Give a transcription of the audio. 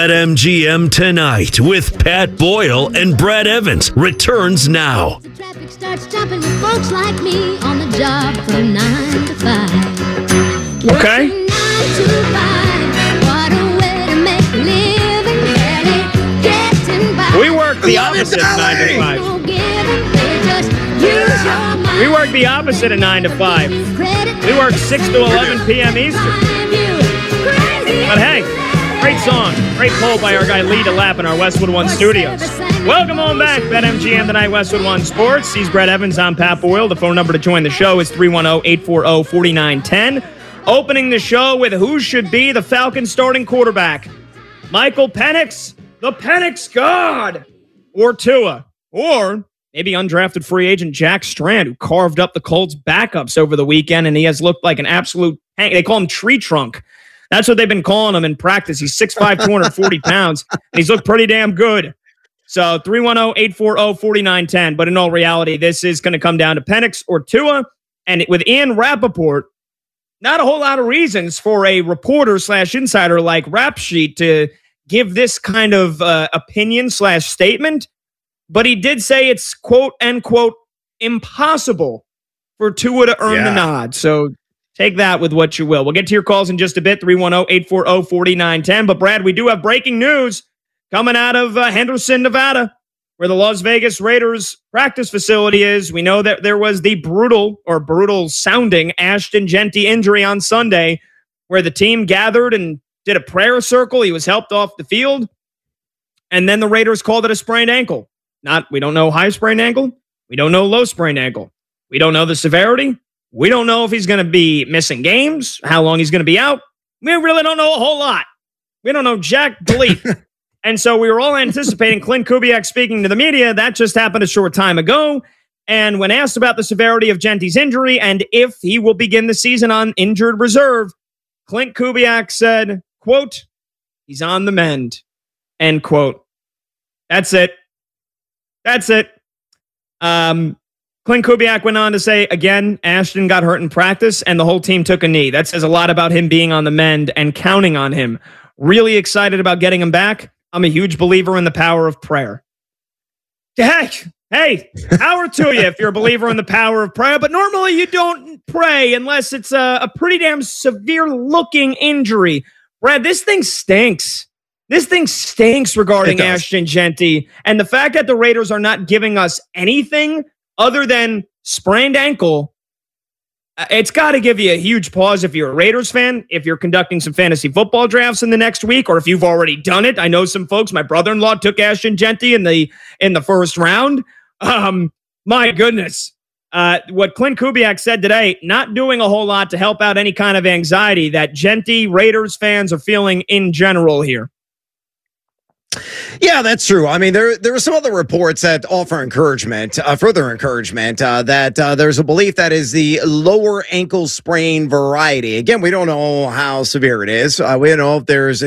BetMGM Tonight with Pat Boyle and Brad Evans returns now. The traffic starts jumping with folks like me on the job from 9 to 5. Okay. Working 9 to 5. What a way to make a living. Barely getting by. We work the opposite of 9 to 5. No giving, they just use your mind. We work the opposite of 9 to 5. We work 6 to 11 p.m. Eastern. But hey, great song. Great poll by our guy Lee DeLapp in our Westwood One studios. Welcome on back, BetMGM Tonight, Westwood One Sports. He's Brett Evans. I'm Pat Boyle. The phone number to join the show is 310-840-4910. Opening the show with who should be the Falcons starting quarterback. Michael Penix, the Penix God. Or Tua. Or maybe undrafted free agent Jack Strand, who carved up the Colts backups over the weekend, and he has looked like an absolute, they call him tree trunk. That's what they've been calling him in practice. He's 6'5", 240 pounds, and he's looked pretty damn good. So 310-840-4910. But in all reality, this is going to come down to Penix or Tua. And with Ian Rappaport, not a whole lot of reasons for a reporter/insider like Rap Sheet to give this kind of opinion/statement. But he did say it's quote unquote impossible for Tua to earn the nod. So take that with what you will. We'll get to your calls in just a bit, 310-840-4910. But, Brad, we do have breaking news coming out of Henderson, Nevada, where the Las Vegas Raiders practice facility is. We know that there was the brutal-sounding Ashton Jeanty injury on Sunday, where the team gathered and did a prayer circle. He was helped off the field. And then the Raiders called it a sprained ankle. We don't know high sprained ankle. We don't know low sprained ankle. We don't know the severity. We don't know if he's going to be missing games, how long he's going to be out. We really don't know a whole lot. We don't know jack bleep. And so we were all anticipating Clint Kubiak speaking to the media. That just happened a short time ago. And when asked about the severity of Jeanty's injury and if he will begin the season on injured reserve, Clint Kubiak said, quote, he's on the mend, end quote. That's it. Clint Kubiak went on to say, again, Ashton got hurt in practice and the whole team took a knee. That says a lot about him being on the mend and counting on him. Really excited about getting him back. I'm a huge believer in the power of prayer. Heck, hey, power to you if you're a believer in the power of prayer. But normally you don't pray unless it's a pretty damn severe looking injury. Brad, this thing stinks. This thing stinks regarding Ashton Jeanty. And the fact that the Raiders are not giving us anything other than sprained ankle, it's got to give you a huge pause if you're a Raiders fan, if you're conducting some fantasy football drafts in the next week, or if you've already done it. I know some folks, my brother-in-law took Ashton Jeanty in the first round. My goodness. What Clint Kubiak said today, not doing a whole lot to help out any kind of anxiety that Jeanty Raiders fans are feeling in general here. Yeah, that's true. I mean, there are some other reports that offer encouragement, further encouragement, that there's a belief that is the lower ankle sprain variety. Again, we don't know how severe it is. We don't know if there's